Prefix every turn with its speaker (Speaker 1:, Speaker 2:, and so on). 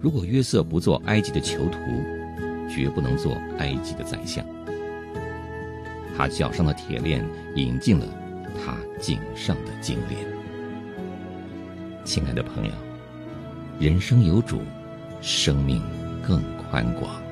Speaker 1: 如果约瑟不做埃及的囚徒，绝不能做埃及的宰相。他脚上的铁链引进了他颈上的金链。亲爱的朋友，人生有主，生命更宽广。